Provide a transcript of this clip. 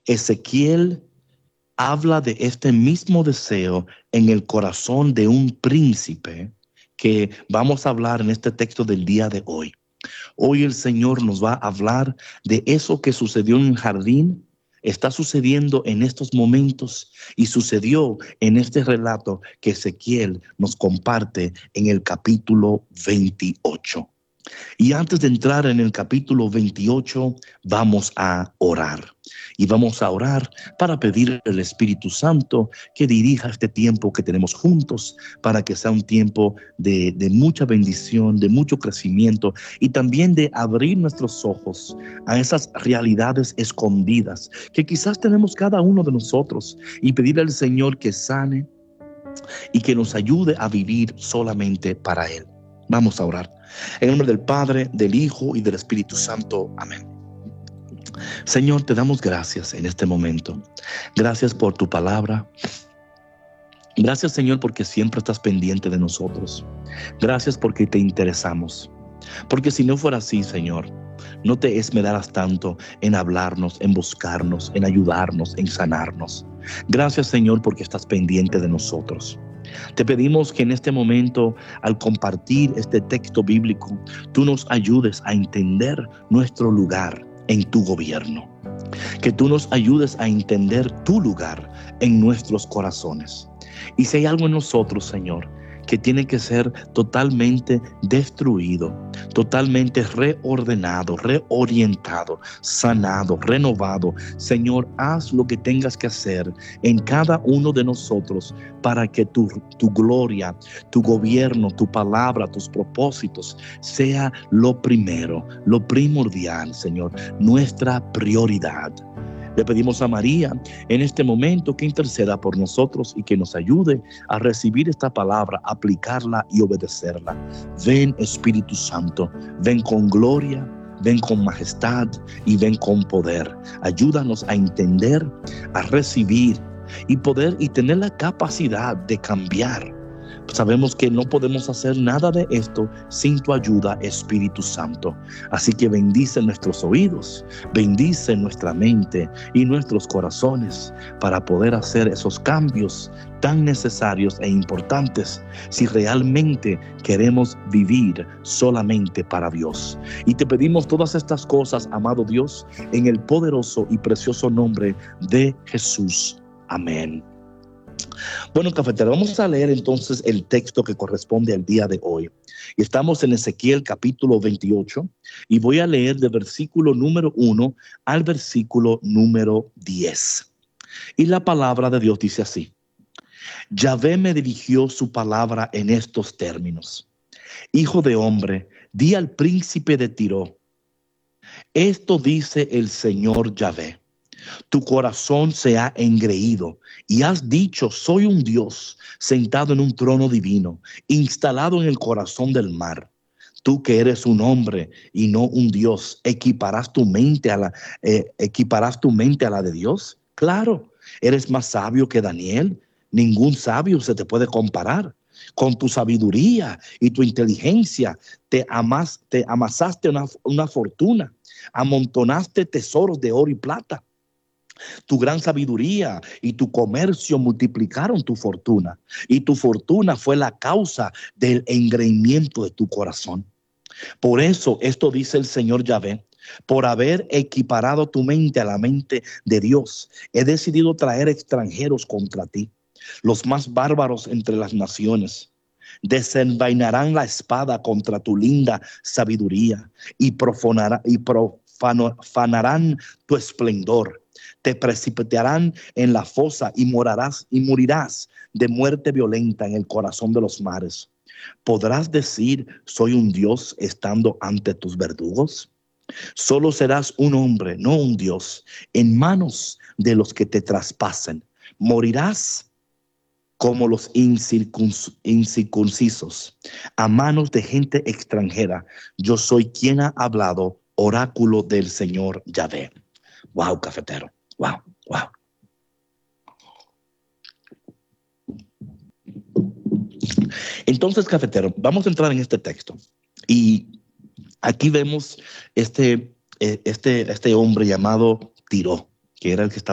Ezequiel habla de este mismo deseo en el corazón de un príncipe que vamos a hablar en este texto del día de hoy. Hoy el Señor nos va a hablar de eso que sucedió en el jardín, está sucediendo en estos momentos y sucedió en este relato que Ezequiel nos comparte en el capítulo 28. Y antes de entrar en el capítulo 28, vamos a orar. Y vamos a orar para pedir al Espíritu Santo que dirija este tiempo que tenemos juntos, para que sea un tiempo de mucha bendición, de mucho crecimiento y también de abrir nuestros ojos a esas realidades escondidas que quizás tenemos cada uno de nosotros, y pedirle al Señor que sane y que nos ayude a vivir solamente para Él. Vamos a orar. En el nombre del Padre, del Hijo y del Espíritu Santo. Amén. Señor, te damos gracias en este momento. Gracias por tu palabra. Gracias, Señor, porque siempre estás pendiente de nosotros. Gracias porque te interesamos. Porque si no fuera así, Señor, no te esmerarás tanto en hablarnos, en buscarnos, en ayudarnos, en sanarnos. Gracias, Señor, porque estás pendiente de nosotros. Te pedimos que en este momento, al compartir este texto bíblico, tú nos ayudes a entender nuestro lugar en tu gobierno. Que tú nos ayudes a entender tu lugar en nuestros corazones. Y si hay algo en nosotros, Señor, que tiene que ser totalmente destruido, totalmente reordenado, reorientado, sanado, renovado, Señor, haz lo que tengas que hacer en cada uno de nosotros para que tu gloria, tu gobierno, tu palabra, tus propósitos sea lo primero, lo primordial, Señor, nuestra prioridad. Le pedimos a María en este momento que interceda por nosotros y que nos ayude a recibir esta palabra, aplicarla y obedecerla. Ven, Espíritu Santo, ven con gloria, ven con majestad y ven con poder. Ayúdanos a entender, a recibir y poder y tener la capacidad de cambiar. Sabemos que no podemos hacer nada de esto sin tu ayuda, Espíritu Santo. Así que bendice nuestros oídos, bendice nuestra mente y nuestros corazones para poder hacer esos cambios tan necesarios e importantes si realmente queremos vivir solamente para Dios. Y te pedimos todas estas cosas, amado Dios, en el poderoso y precioso nombre de Jesús. Amén. Bueno, cafetero, vamos a leer entonces el texto que corresponde al día de hoy. Y estamos en Ezequiel capítulo 28 y voy a leer de versículo número 1 al versículo número 10. Y la palabra de Dios dice así: Yahvé me dirigió su palabra en estos términos: Hijo de hombre, di al príncipe de Tiro, esto dice el Señor Yahvé. Tu corazón se ha engreído y has dicho: soy un Dios sentado en un trono divino, instalado en el corazón del mar. Tú que eres un hombre y no un Dios, ¿equiparás tu mente a la de Dios? Claro, eres más sabio que Daniel. Ningún sabio se te puede comparar. Con tu sabiduría y tu inteligencia te amasaste una fortuna, amontonaste tesoros de oro y plata. Tu gran sabiduría y tu comercio multiplicaron tu fortuna, y tu fortuna fue la causa del engreimiento de tu corazón. Por eso esto dice el Señor Yahvé: por haber equiparado tu mente a la mente de Dios, he decidido traer extranjeros contra ti, los más bárbaros entre las naciones. Desenvainarán la espada contra tu linda sabiduría y profanarán tu esplendor. Te precipitarán en la fosa y morirás de muerte violenta en el corazón de los mares. ¿Podrás decir: soy un Dios estando ante tus verdugos? Solo serás un hombre, no un Dios, en manos de los que te traspasen. Morirás como los incircuncisos, a manos de gente extranjera. Yo soy quien ha hablado, oráculo del Señor Yahvé. Wow, cafetero. Wow, wow. Entonces, cafetero, vamos a entrar en este texto. Y aquí vemos este hombre llamado Tiro, que era el que estaba